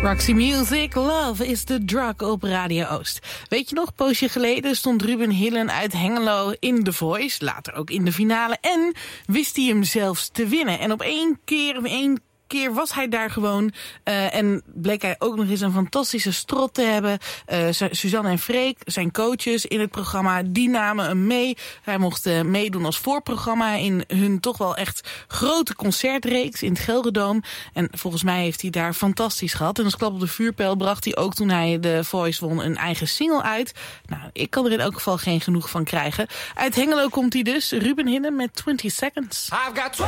Roxy Music, Love is the Drug op Radio Oost. Weet je nog, een poosje geleden stond Ruben Hillen uit Hengelo in The Voice, later ook in de finale, en wist hij hem zelfs te winnen. En op één keer was hij daar gewoon en bleek hij ook nog eens een fantastische strot te hebben. Suzanne en Freek, zijn coaches in het programma, die namen hem mee. Hij mocht meedoen als voorprogramma in hun toch wel echt grote concertreeks in het Gelderdoom. En volgens mij heeft hij daar fantastisch gehad. En als klap op de vuurpijl bracht hij ook toen hij de Voice won een eigen single uit. Nou, ik kan er in elk geval geen genoeg van krijgen. Uit Hengelo komt hij dus, Ruben Hillen met 20 Seconds.